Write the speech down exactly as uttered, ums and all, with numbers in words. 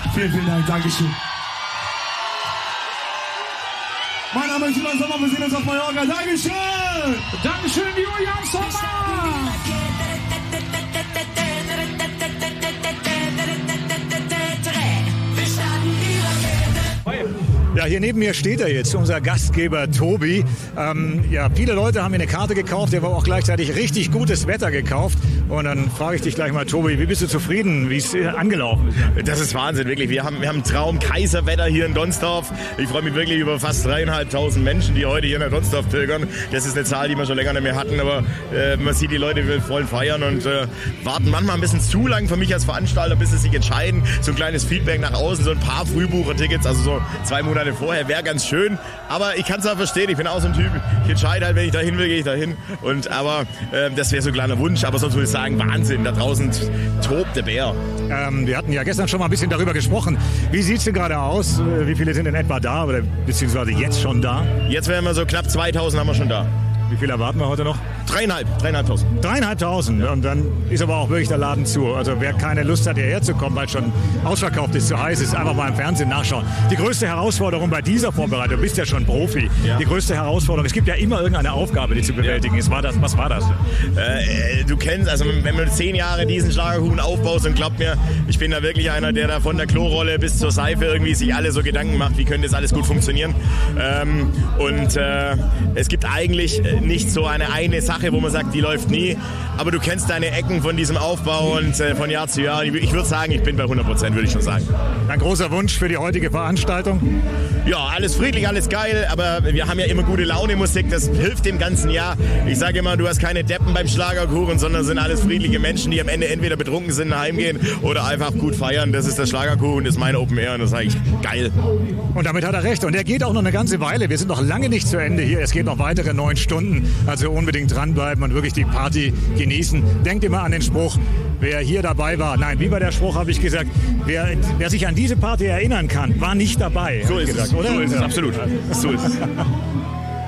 Vielen, vielen Dank. Dankeschön. Mein Name ist Julian Sommer. Wir sehen uns auf Mallorca. Dankeschön. Dankeschön, Julian Sommer. Ja, hier neben mir steht er jetzt, unser Gastgeber Tobi. Ähm, ja, viele Leute haben mir eine Karte gekauft, der war auch gleichzeitig richtig gutes Wetter gekauft. Und dann frage ich dich gleich mal, Tobi, wie bist du zufrieden, wie es angelaufen ist? Das ist Wahnsinn, wirklich. Wir haben, wir haben ein Traum-Kaiserwetter hier in Donsdorf. Ich freue mich wirklich über fast dreieinhalbtausend Menschen, die heute hier nach Donsdorf pilgern. Das ist eine Zahl, die wir schon länger nicht mehr hatten, aber äh, man sieht, die Leute wollen feiern und äh, warten manchmal ein bisschen zu lang für mich als Veranstalter, bis sie sich entscheiden. So ein kleines Feedback nach außen, so ein paar Frühbucher-Tickets, also so zwei Monate vorher wäre ganz schön, aber ich kann es auch verstehen, ich bin auch so ein Typ, ich entscheide halt, wenn ich dahin will, gehe ich dahin, und, aber äh, das wäre so ein kleiner Wunsch, aber sonst würde ich sagen, Wahnsinn, da draußen tobt der Bär. Ähm, wir hatten ja gestern schon mal ein bisschen darüber gesprochen, wie sieht es denn gerade aus, wie viele sind in etwa da, oder beziehungsweise jetzt schon da? Jetzt wären wir so knapp zweitausend haben wir schon da. Wie viel erwarten wir heute noch? Dreieinhalb, dreieinhalbtausend. Dreieinhalbtausend. Und dann ist aber auch wirklich der Laden zu. Also wer keine Lust hat, hierher zu kommen, weil es schon ausverkauft ist, zu heiß ist, einfach mal im Fernsehen nachschauen. Die größte Herausforderung bei dieser Vorbereitung, du bist ja schon Profi, ja. Die größte Herausforderung, es gibt ja immer irgendeine Aufgabe, die zu bewältigen ist. War das, was war das? Äh, du kennst, also wenn du zehn Jahre diesen Schlagerkuchen aufbaust, und glaub mir, ich bin da wirklich einer, der da von der Klorolle bis zur Seife irgendwie sich alle so Gedanken macht, wie könnte das alles gut funktionieren. Ähm, und äh, es gibt eigentlich nicht so eine eine Sache, wo man sagt, die läuft nie, aber du kennst deine Ecken von diesem Aufbau und äh, von Jahr zu Jahr. Ich, ich würde sagen, ich bin bei hundert Prozent, würde ich schon sagen. Ein großer Wunsch für die heutige Veranstaltung? Ja, alles friedlich, alles geil, aber wir haben ja immer gute Laune Musik, das hilft dem ganzen Jahr. Ich sage immer, du hast keine Deppen beim Schlagerkuchen, sondern sind alles friedliche Menschen, die am Ende entweder betrunken sind, nach Hause gehen oder einfach gut feiern. Das ist der Schlagerkuchen, das ist meine Open Air und das sage ich, geil. Und damit hat er recht. Und er geht auch noch eine ganze Weile. Wir sind noch lange nicht zu Ende hier. Es geht noch weitere neun Stunden. Also unbedingt dranbleiben und wirklich die Party genießen. Denkt immer an den Spruch, wer hier dabei war. Nein, wie bei der Spruch habe ich gesagt, wer, wer sich an diese Party erinnern kann, war nicht dabei. So ist gesagt, es, oder? so ist es, absolut. So ist es.